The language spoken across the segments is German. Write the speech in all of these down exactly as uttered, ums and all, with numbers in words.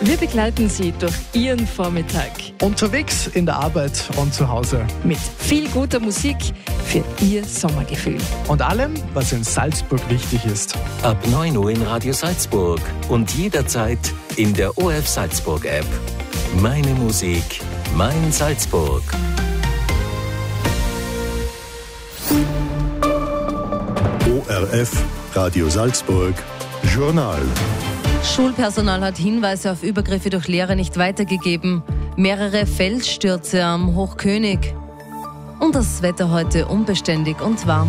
Wir begleiten Sie durch Ihren Vormittag. Unterwegs, in der Arbeit und zu Hause. Mit viel guter Musik für Ihr Sommergefühl. Und allem, was in Salzburg wichtig ist. Ab neun Uhr in Radio Salzburg und jederzeit in der O R F Salzburg App. Meine Musik, mein Salzburg. O R F Radio Salzburg Journal. Schulpersonal hat Hinweise auf Übergriffe durch Lehrer nicht weitergegeben. Mehrere Felsstürze am Hochkönig. Und das Wetter heute unbeständig und warm.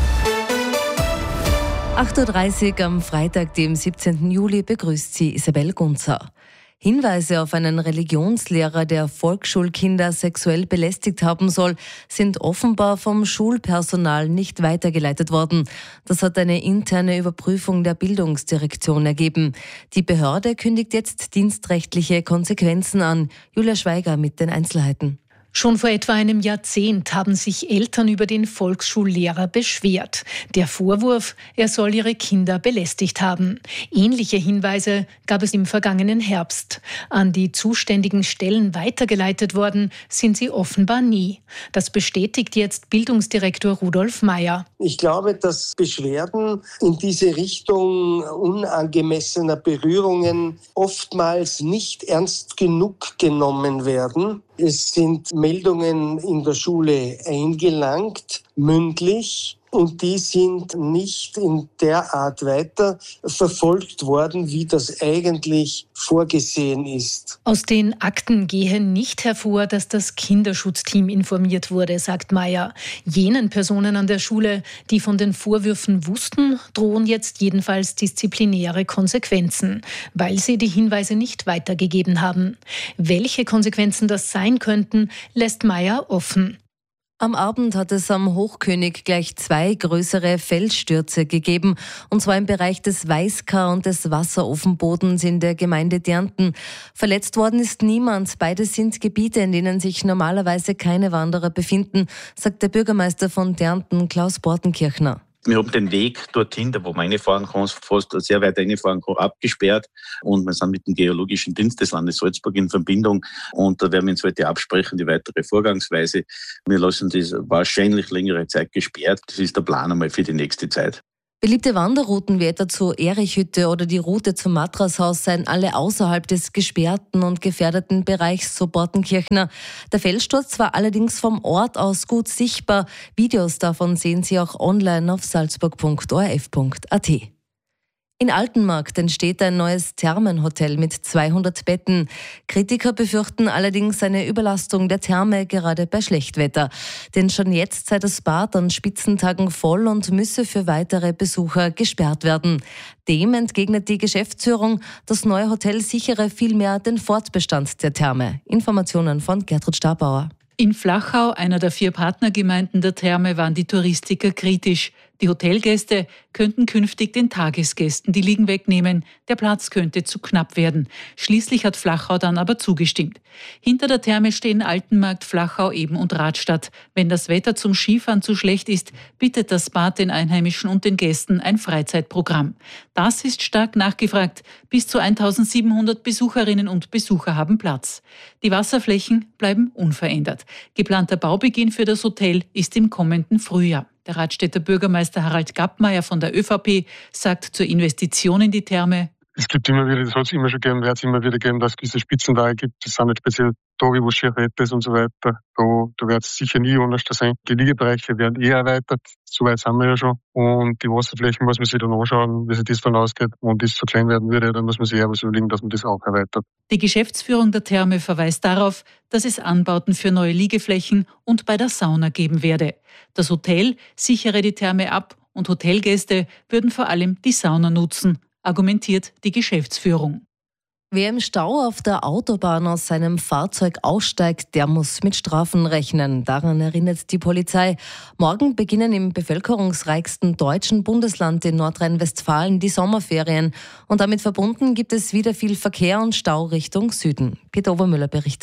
acht Uhr dreißig am Freitag, dem siebzehnten Juli, begrüßt Sie Isabel Gunzer. Hinweise auf einen Religionslehrer, der Volksschulkinder sexuell belästigt haben soll, sind offenbar vom Schulpersonal nicht weitergeleitet worden. Das hat eine interne Überprüfung der Bildungsdirektion ergeben. Die Behörde kündigt jetzt dienstrechtliche Konsequenzen an. Julia Schweiger mit den Einzelheiten. Schon vor etwa einem Jahrzehnt haben sich Eltern über den Volksschullehrer beschwert. Der Vorwurf, er soll ihre Kinder belästigt haben. Ähnliche Hinweise gab es im vergangenen Herbst. An die zuständigen Stellen weitergeleitet worden sind sie offenbar nie. Das bestätigt jetzt Bildungsdirektor Rudolf Meyer. Ich glaube, dass Beschwerden in diese Richtung unangemessener Berührungen oftmals nicht ernst genug genommen werden. Es sind Meldungen in der Schule eingelangt, mündlich, und die sind nicht in der Art weiter verfolgt worden, wie das eigentlich vorgesehen ist. Aus den Akten gehe nicht hervor, dass das Kinderschutzteam informiert wurde, sagt Meyer. Jenen Personen an der Schule, die von den Vorwürfen wussten, drohen jetzt jedenfalls disziplinäre Konsequenzen, weil sie die Hinweise nicht weitergegeben haben. Welche Konsequenzen das sein könnten, lässt Meyer offen. Am Abend hat es am Hochkönig gleich zwei größere Felsstürze gegeben, und zwar im Bereich des Weißkar und des Wasserofenbodens in der Gemeinde Därnten. Verletzt worden ist niemand. Beides sind Gebiete, in denen sich normalerweise keine Wanderer befinden, sagt der Bürgermeister von Därnten, Klaus Bortenkirchner. Wir haben den Weg dorthin, da wo man reinfahren kann, fast sehr weit reinfahren kann, abgesperrt. Und wir sind mit dem Geologischen Dienst des Landes Salzburg in Verbindung. Und da werden wir uns heute absprechen, die weitere Vorgangsweise. Wir lassen das wahrscheinlich längere Zeit gesperrt. Das ist der Plan einmal für die nächste Zeit. Beliebte Wanderrouten wie etwa zur Erichhütte oder die Route zum Matrashaus seien alle außerhalb des gesperrten und gefährdeten Bereichs, so Bortenkirchner. Der Felssturz war allerdings vom Ort aus gut sichtbar. Videos davon sehen Sie auch online auf salzburg punkt o r f punkt a t. In Altenmarkt entsteht ein neues Thermenhotel mit zweihundert Betten. Kritiker befürchten allerdings eine Überlastung der Therme, gerade bei Schlechtwetter. Denn schon jetzt sei das Bad an Spitzentagen voll und müsse für weitere Besucher gesperrt werden. Dem entgegnet die Geschäftsführung, das neue Hotel sichere vielmehr den Fortbestand der Therme. Informationen von Gertrud Stabauer. In Flachau, einer der vier Partnergemeinden der Therme, waren die Touristiker kritisch. Die Hotelgäste könnten künftig den Tagesgästen die Liegen wegnehmen. Der Platz könnte zu knapp werden. Schließlich hat Flachau dann aber zugestimmt. Hinter der Therme stehen Altenmarkt, Flachau, Eben und Radstadt. Wenn das Wetter zum Skifahren zu schlecht ist, bietet das Bad den Einheimischen und den Gästen ein Freizeitprogramm. Das ist stark nachgefragt. Bis zu eintausendsiebenhundert Besucherinnen und Besucher haben Platz. Die Wasserflächen bleiben unverändert. Geplanter Baubeginn für das Hotel ist im kommenden Frühjahr. Der Radstädter Bürgermeister Harald Gappmeier von der ÖVP sagt zur Investition in die Therme: Es gibt immer wieder, das hat es immer schon gegeben, wird es immer wieder geben, dass es gewisse Spitzentage gibt. Das sind nicht speziell Tage, wo schier Wetter ist und so weiter. Da, da wird es sicher nie anders sein. Die Liegebereiche werden eher erweitert. So weit sind wir ja schon. Und die Wasserflächen muss man sich dann anschauen, wie sich das dann ausgeht. Wenn das zu klein werden würde, dann muss man sich eher was überlegen, dass man das auch erweitert. Die Geschäftsführung der Therme verweist darauf, dass es Anbauten für neue Liegeflächen und bei der Sauna geben werde. Das Hotel sichere die Therme ab und Hotelgäste würden vor allem die Sauna nutzen, argumentiert die Geschäftsführung. Wer im Stau auf der Autobahn aus seinem Fahrzeug aussteigt, der muss mit Strafen rechnen. Daran erinnert die Polizei. Morgen beginnen im bevölkerungsreichsten deutschen Bundesland in Nordrhein-Westfalen die Sommerferien. Und damit verbunden gibt es wieder viel Verkehr und Stau Richtung Süden. Peter Obermüller berichtet.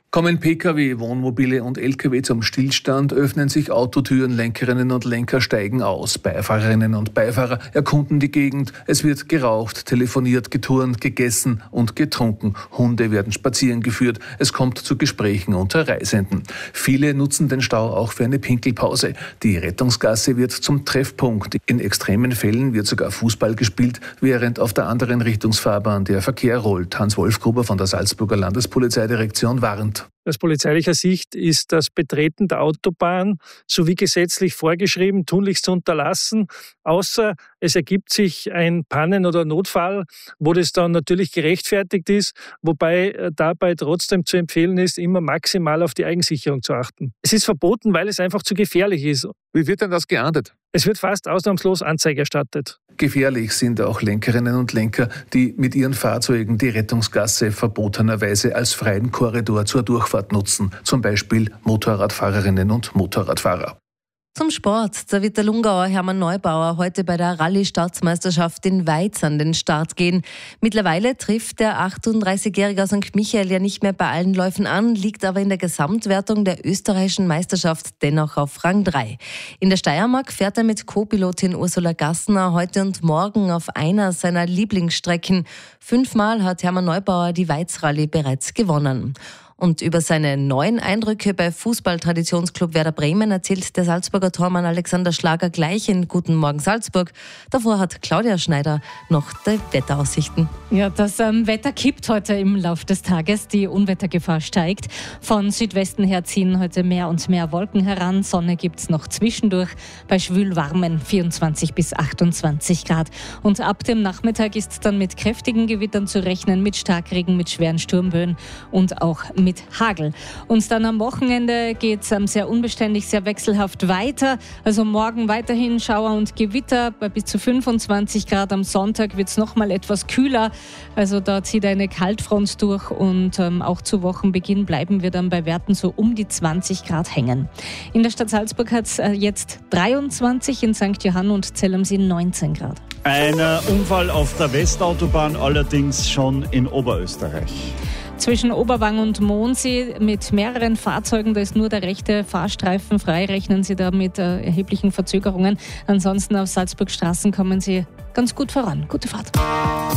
Kommen Pkw, Wohnmobile und Lkw zum Stillstand, öffnen sich Autotüren, Lenkerinnen und Lenker steigen aus. Beifahrerinnen und Beifahrer erkunden die Gegend. Es wird geraucht, telefoniert, geturnt, gegessen und getrunken. Hunde werden spazieren geführt. Es kommt zu Gesprächen unter Reisenden. Viele nutzen den Stau auch für eine Pinkelpause. Die Rettungsgasse wird zum Treffpunkt. In extremen Fällen wird sogar Fußball gespielt, während auf der anderen Richtungsfahrbahn der Verkehr rollt. Hans Wolfgruber von der Salzburger Landespolizeidirektion warnt. Aus polizeilicher Sicht ist das Betreten der Autobahn sowie gesetzlich vorgeschrieben tunlichst zu unterlassen, außer es ergibt sich ein Pannen- oder Notfall, wo das dann natürlich gerechtfertigt ist, wobei dabei trotzdem zu empfehlen ist, immer maximal auf die Eigensicherung zu achten. Es ist verboten, weil es einfach zu gefährlich ist. Wie wird denn das geahndet? Es wird fast ausnahmslos Anzeige erstattet. Gefährlich sind auch Lenkerinnen und Lenker, die mit ihren Fahrzeugen die Rettungsgasse verbotenerweise als freien Korridor zur Durchfahrt nutzen, zum Beispiel Motorradfahrerinnen und Motorradfahrer. Zum Sport. Da wird der Lungauer Hermann Neubauer heute bei der Rallye-Staatsmeisterschaft in Weiz an den Start gehen. Mittlerweile trifft der achtunddreißigjährige aus Sankt Michael ja nicht mehr bei allen Läufen an, liegt aber in der Gesamtwertung der österreichischen Meisterschaft dennoch auf Rang drei. In der Steiermark fährt er mit Co-Pilotin Ursula Gassner heute und morgen auf einer seiner Lieblingsstrecken. Fünfmal hat Hermann Neubauer die Weiz-Rallye bereits gewonnen. Und über seine neuen Eindrücke bei Fußball-Traditionsclub Werder Bremen erzählt der Salzburger Tormann Alexander Schlager gleich in Guten Morgen Salzburg. Davor hat Claudia Schneider noch die Wetteraussichten. Ja, das ähm, Wetter kippt heute im Laufe des Tages. Die Unwettergefahr steigt. Von Südwesten her ziehen heute mehr und mehr Wolken heran. Sonne gibt es noch zwischendurch bei schwülwarmen vierundzwanzig bis achtundzwanzig Grad. Und ab dem Nachmittag ist dann mit kräftigen Gewittern zu rechnen, mit Starkregen, mit schweren Sturmböen und auch mit mit Hagel. Und dann am Wochenende geht es ähm, sehr unbeständig, sehr wechselhaft weiter. Also morgen weiterhin Schauer und Gewitter bei bis zu fünfundzwanzig Grad. Am Sonntag wird es nochmal etwas kühler. Also da zieht eine Kaltfront durch und ähm, auch zu Wochenbeginn bleiben wir dann bei Werten so um die zwanzig Grad hängen. In der Stadt Salzburg hat es äh, jetzt dreiundzwanzig, in Sankt Johann und Zell am See neunzehn Grad. Ein äh, Unfall auf der Westautobahn, allerdings schon in Oberösterreich. Zwischen Oberwang und Mondsee mit mehreren Fahrzeugen, da ist nur der rechte Fahrstreifen frei, rechnen Sie da mit äh, erheblichen Verzögerungen. Ansonsten auf Salzburg Straßen kommen Sie ganz gut voran. Gute Fahrt.